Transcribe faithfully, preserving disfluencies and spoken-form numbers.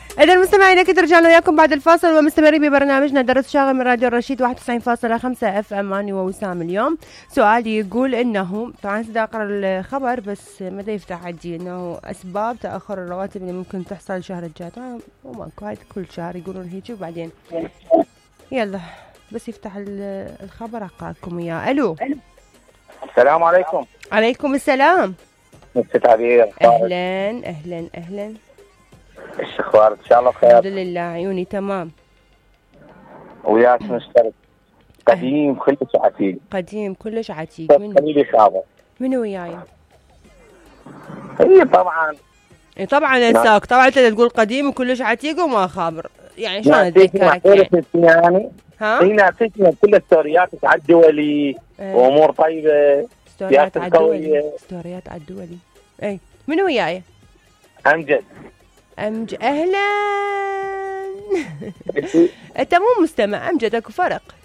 إذا المستمعين أكيد رجعنا وياكم بعد الفاصل ومستمرين ببرنامجنا درس شاغل من راديو الرشيد واحد وتسعين فاصلة خمسة اف ام. اني ووسام. اليوم سؤالي يقول انه طبعا بدي اقرا الخبر بس ما يفتح عندي انه اسباب تاخر الرواتب اللي ممكن تحصل الشهر الجاي. طبعا وماكو هاي كل شهر يقولون هيك وبعدين يلا بس يفتح الخبر اقرا لكم اياه. الو السلام عليكم. عليكم السلام. ست عبير. اهلا اهلا اهلا. ايش اخبارك؟ ان شاء الله بخير. الحمد لله عيوني تمام. وياك مشترك قديم كلش عتيق. قديم كلش عتيق. من خليلي خابر. منو وياي؟ اي طبعا. اي طبعا انساك. طبعا انت تقول قديم وكلش عتيق وما خابر يعني شلون اتذكرك يعني؟ ها؟ اي نعطيكم كل ستورياتك على الدولي اه. وامور طيبه. ستوريات على الدولي. ستوريات على الدولي. اي منو وياي؟ امجد. امجد اهلا. انت مو مستمع امجد اكو فرق.